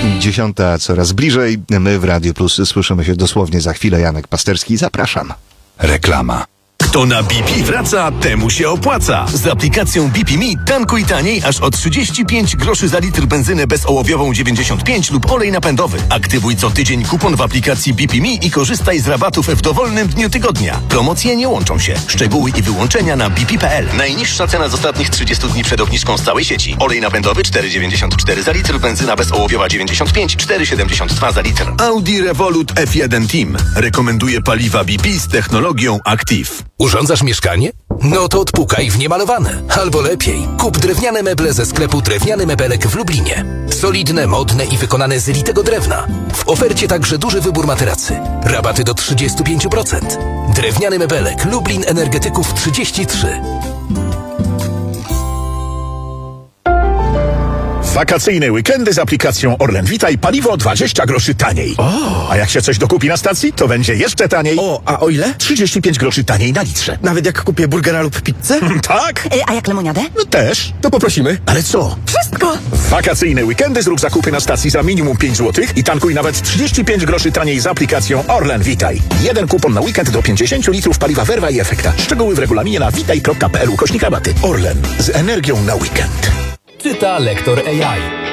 10 coraz bliżej. My w Radio Plus słyszymy się dosłownie za chwilę. Janek Pasterski, zapraszam. Reklama. Kto na BP wraca, temu się opłaca. Z aplikacją BP Me tankuj taniej aż o 35 groszy za litr benzynę bezołowiową 95 lub olej napędowy. Aktywuj co tydzień kupon w aplikacji BP Me i korzystaj z rabatów w dowolnym dniu tygodnia. Promocje nie łączą się. Szczegóły i wyłączenia na bp.pl. Najniższa cena z ostatnich 30 dni przed obniżką z całej sieci. Olej napędowy 4,94 za litr, benzyna bezołowiowa 95, 4,72 za litr. Audi Revolut F1 Team rekomenduje paliwa BP z technologią Active. Urządzasz mieszkanie? No to odpukaj w niemalowane. Albo lepiej, kup drewniane meble ze sklepu Drewniany Mebelek w Lublinie. Solidne, modne i wykonane z litego drewna. W ofercie także duży wybór materacy. Rabaty do 35%. Drewniany Mebelek, Lublin Energetyków 33. Wakacyjne weekendy z aplikacją Orlen Witaj, paliwo 20 groszy taniej. A jak się coś dokupi na stacji, to będzie jeszcze taniej. A o ile? 35 groszy taniej na litrze. Nawet jak kupię burgera lub pizzę? Tak? A jak lemoniadę? No też. To poprosimy. Ale co? Wszystko! W wakacyjne weekendy zrób zakupy na stacji za minimum 5 zł i tankuj nawet 35 groszy taniej z aplikacją Orlen Witaj. Jeden kupon na weekend do 50 litrów paliwa Verva i Efekta. Szczegóły w regulaminie na witaj.pl/rabaty. Orlen. Z energią na weekend. Czyta lektor AI.